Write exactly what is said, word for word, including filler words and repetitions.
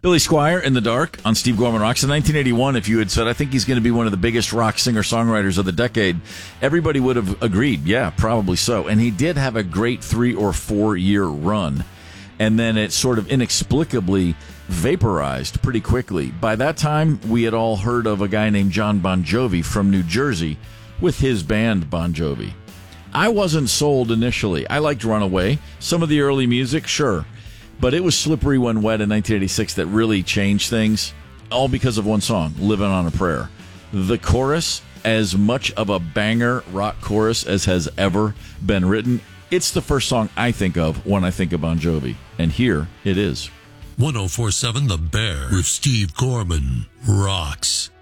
Billy Squier, In the Dark, on Steve Gorman Rocks. In nineteen eighty-one, if you had said, I think he's going to be one of the biggest rock singer-songwriters of the decade, everybody would have agreed. Yeah, probably so. And he did have a great three- or four-year run. And then it sort of inexplicably vaporized pretty quickly. By that time, we had all heard of a guy named John Bon Jovi from New Jersey with his band Bon Jovi. I wasn't sold initially. I liked Runaway. Some of the early music, sure. But it was Slippery When Wet in nineteen eighty-six that really changed things, all because of one song, Living on a Prayer. The chorus, as much of a banger rock chorus as has ever been written, it's the first song I think of when I think of Bon Jovi. And here it is. one oh four point seven The Bear with Steve Gorman rocks.